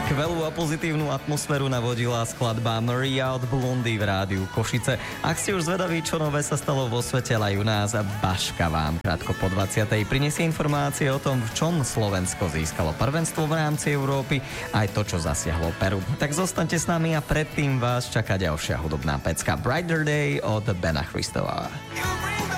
Skvelú a pozitívnu atmosféru navodila skladba Maria od Blondy v rádiu Košice. Ak ste už zvedaví, čo nové sa stalo vo svete, aj u nás, Baška vám krátko po 20. prinesie informácie o tom, v čom Slovensko získalo prvenstvo v rámci Európy, aj to, čo zasiahlo Peru. Tak zostaňte s nami a predtým vás čaká ďalšia hudobná pecka Brighter Day od Bena Christova.